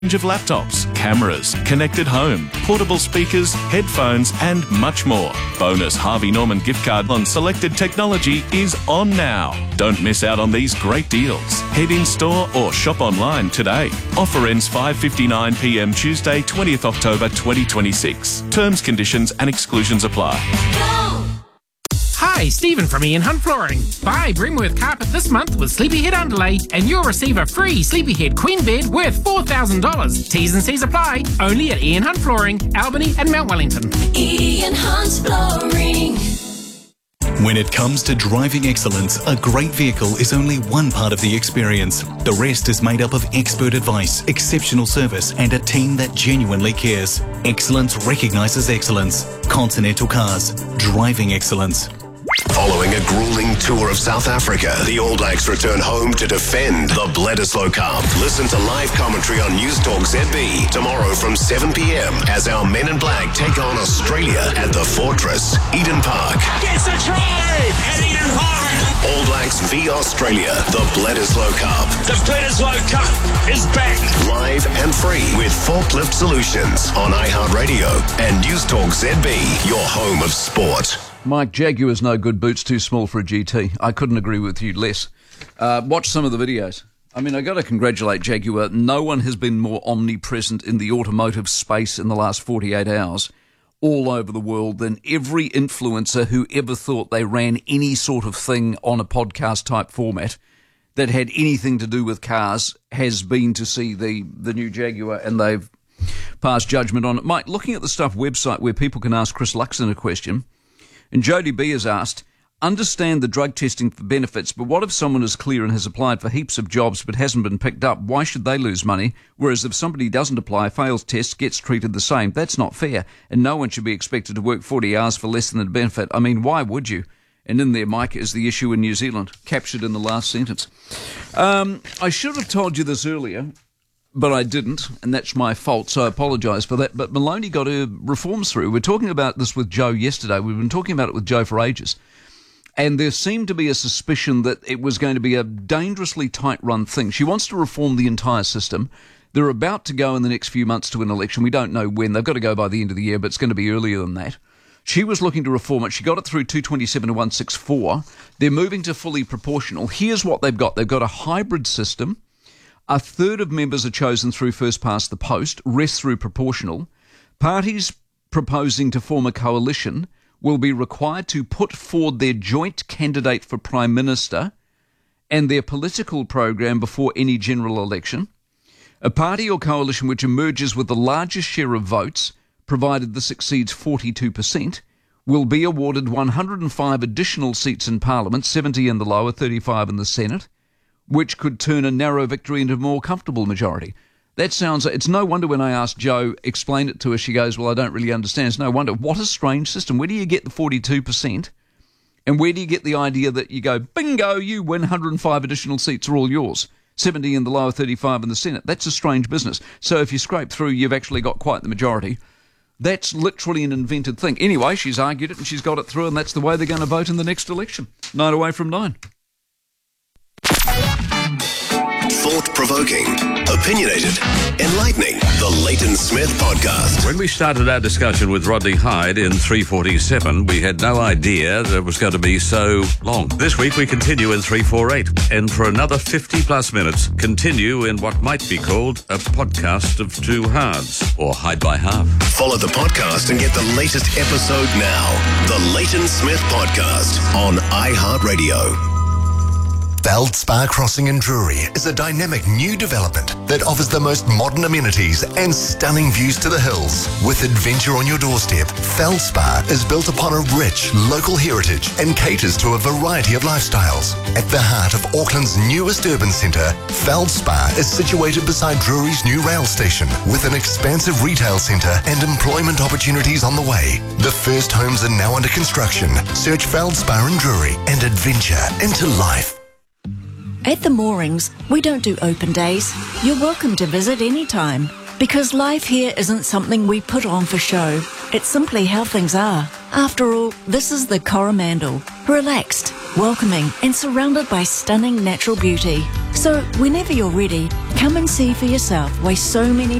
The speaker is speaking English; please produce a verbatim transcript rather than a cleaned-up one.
range of laptops, cameras, connected home, portable speakers, headphones and much more. Bonus Harvey Norman gift card on selected technology is on now. Don't miss out on these great deals. Head in store or shop online today. Offer ends five fifty-nine p m Tuesday, twentieth October twenty twenty-six. Terms, conditions and exclusions apply. Hi, Stephen from Ian Hunt Flooring. Buy Brimworth Carpet this month with Sleepyhead Underlay and you'll receive a free Sleepyhead Queen Bed worth four thousand dollars. T's and C's apply. Only at Ian Hunt Flooring, Albany and Mount Wellington. Ian Hunt Flooring. When it comes to driving excellence, a great vehicle is only one part of the experience. The rest is made up of expert advice, exceptional service, and a team that genuinely cares. Excellence recognises excellence. Continental Cars. Driving excellence. Following a grueling tour of South Africa, the All Blacks return home to defend the Bledisloe Cup. Listen to live commentary on News Talk Z B tomorrow from seven p m as our Men in Black take on Australia at the Fortress, Eden Park. Gets a try at Eden Park. All Blacks v Australia, the Bledisloe Cup. The Bledisloe Cup is back. Live and free with Forklift Solutions on iHeartRadio and News Talk Z B, your home of sport. Mike, Jaguar's no good, boots too small for a G T. I couldn't agree with you less. Uh, watch some of the videos. I mean, I got to congratulate Jaguar. No one has been more omnipresent in the automotive space in the last forty-eight hours all over the world than every influencer who ever thought they ran any sort of thing on a podcast type format that had anything to do with cars has been to see the, the new Jaguar, and they've passed judgment on it. Mike, looking at the Stuff website where people can ask Chris Luxon a question, and Jody B has asked, understand the drug testing for benefits, but what if someone is clear and has applied for heaps of jobs but hasn't been picked up? Why should they lose money? Whereas if somebody doesn't apply, fails tests, gets treated the same. That's not fair. And no one should be expected to work forty hours for less than the benefit. I mean, why would you? And in there, Mike, is the issue in New Zealand, captured in the last sentence. Um, I should have told you this earlier, but I didn't, and that's my fault, so I apologise for that. But Maloney got her reforms through. We're talking about this with Joe yesterday. We've been talking about it with Joe for ages. And there seemed to be a suspicion that it was going to be a dangerously tight-run thing. She wants to reform the entire system. They're about to go in the next few months to an election. We don't know when. They've got to go by the end of the year, but it's going to be earlier than that. She was looking to reform it. She got it through two twenty-seven to one sixty-four. They're moving to fully proportional. Here's what they've got. They've got a hybrid system. A third of members are chosen through first past the post, rest through proportional. Parties proposing to form a coalition will be required to put forward their joint candidate for Prime Minister and their political program before any general election. A party or coalition which emerges with the largest share of votes, provided this exceeds forty-two percent, will be awarded one hundred five additional seats in Parliament, seventy in the lower, thirty-five in the Senate, which could turn a narrow victory into a more comfortable majority. That sounds... It's no wonder when I asked Joe, explain it to her, she goes, well, I don't really understand. It's no wonder. What a strange system. Where do you get the forty-two percent? And where do you get the idea that you go, bingo, you win one hundred five additional seats are all yours? seventy in the lower, thirty-five in the Senate. That's a strange business. So if you scrape through, you've actually got quite the majority. That's literally an invented thing. Anyway, she's argued it and she's got it through, and that's the way they're going to vote in the next election. Nine away from nine. Thought-provoking, opinionated, enlightening. The Leighton Smith Podcast. When we started our discussion with Rodney Hyde in three forty-seven, we had no idea that it was going to be so long. This week we continue in three forty-eight, and for another fifty plus minutes, continue in what might be called a podcast of two halves, or Hyde by half. Follow the podcast and get the latest episode now. The Leighton Smith Podcast on iHeartRadio. Feldspar Crossing in Drury is a dynamic new development that offers the most modern amenities and stunning views to the hills. With adventure on your doorstep, Feldspar is built upon a rich local heritage and caters to a variety of lifestyles. At the heart of Auckland's newest urban centre, Feldspar is situated beside Drury's new rail station with an expansive retail centre and employment opportunities on the way. The first homes are now under construction. Search Feldspar in Drury and adventure into life. At the Moorings, we don't do open days. You're welcome to visit anytime, because life here isn't something we put on for show. It's simply how things are. After all, this is the Coromandel. Relaxed, welcoming, and surrounded by stunning natural beauty. So, whenever you're ready, come and see for yourself why so many